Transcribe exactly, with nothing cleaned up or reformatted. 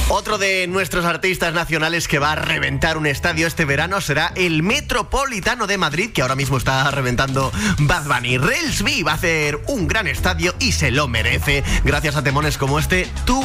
Otro de nuestros artistas nacionales que va a reventar un estadio este verano será el Metropolitano de Madrid, que ahora mismo está reventando Bad Bunny. Relsby va a hacer un gran estadio y se lo merece, gracias a temones como este, Tú